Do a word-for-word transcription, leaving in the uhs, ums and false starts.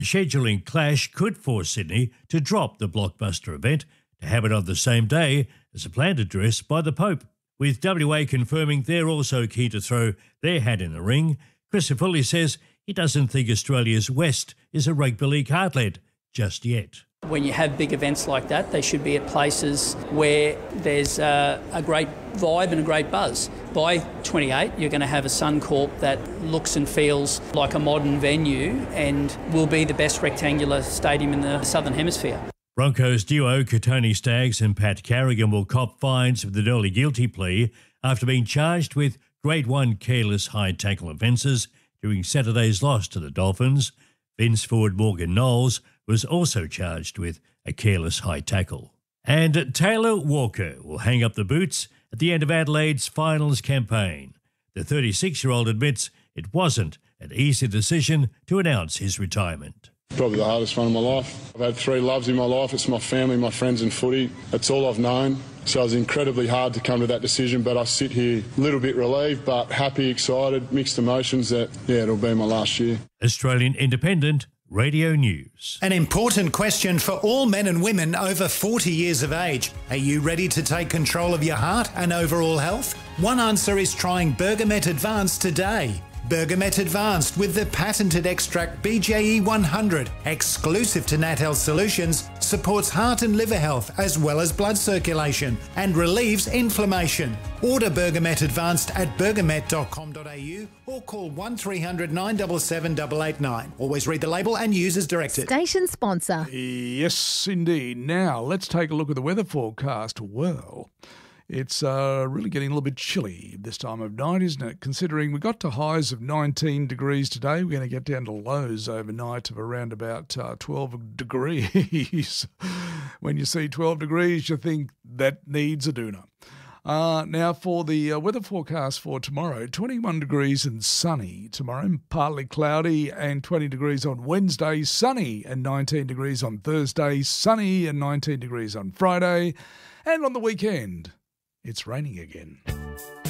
A scheduling clash could force Sydney to drop the blockbuster event to have it on the same day as a planned address by the Pope. With W A confirming they're also keen to throw their hat in the ring, Christopher Foley says he doesn't think Australia's West is a rugby league heartland just yet. When you have big events like that, they should be at places where there's uh, a great vibe and a great buzz. By twenty-eight, you're going to have a Suncorp that looks and feels like a modern venue and will be the best rectangular stadium in the Southern Hemisphere. Broncos duo Katoni Staggs and Pat Carrigan will cop fines for the early guilty plea after being charged with Grade one careless high tackle offences during Saturday's loss to the Dolphins. Vince forward Morgan Knowles was also charged with a careless high tackle. And Taylor Walker will hang up the boots at the end of Adelaide's finals campaign. The thirty-six-year-old admits it wasn't an easy decision to announce his retirement. Probably the hardest one of my life. I've had three loves in my life. It's my family, my friends and footy. That's all I've known. So it was incredibly hard to come to that decision, but I sit here a little bit relieved, but happy, excited, mixed emotions that, yeah, it'll be my last year. Australian Independent Radio News. An important question for all men and women over forty years of age. Are you ready to take control of your heart and overall health? One answer is trying Bergamet Advanced today. Bergamet Advanced with the patented extract B J E one hundred, exclusive to Nat Health Solutions, supports heart and liver health as well as blood circulation and relieves inflammation. Order Bergamet Advanced at bergamet dot com dot a u or call one three hundred nine seven seven eight eight nine. Always read the label and use as directed. Station sponsor. Yes, indeed. Now, let's take a look at the weather forecast. Well, it's uh, really getting a little bit chilly this time of night, isn't it? Considering we got to highs of nineteen degrees today, we're going to get down to lows overnight of around about uh, twelve degrees. When you see twelve degrees, you think that needs a doona. Uh, now, for the uh, weather forecast for tomorrow, twenty-one degrees and sunny tomorrow, partly cloudy, and twenty degrees on Wednesday, sunny, and nineteen degrees on Thursday, sunny, and nineteen degrees on Friday, and on the weekend, it's raining again.